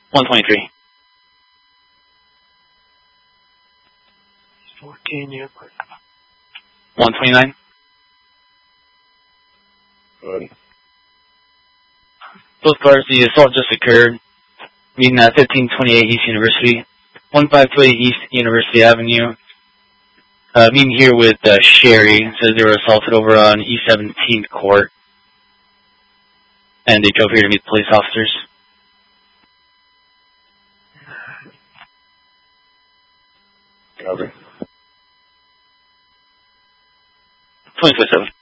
123. 14, yeah. 129. Good. Both cars, the assault just occurred. Meeting at 1528 East University, 1528 East University Avenue. Meeting here with Sherry. Says they were assaulted over on East 17th Court. And they drove here to meet police officers. Copy. 24/7.